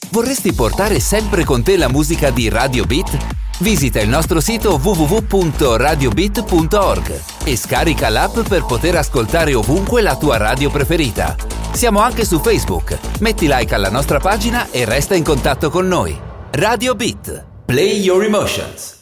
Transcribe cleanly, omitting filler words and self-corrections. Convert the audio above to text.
Vorresti portare sempre con te la musica di Radio Beat? Visita il nostro sito www.radiobeat.org e scarica l'app per poter ascoltare ovunque la tua radio preferita. Siamo anche su Facebook. Metti like alla nostra pagina e resta in contatto con noi. Radio Beat. Play your emotions.